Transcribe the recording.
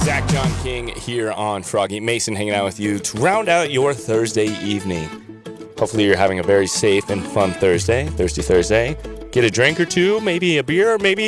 Zach John King here on Froggy. Mason hanging out with you to round out your Thursday evening. Hopefully you're having a very safe and fun Thursday. Get a drink or two, maybe a beer, maybe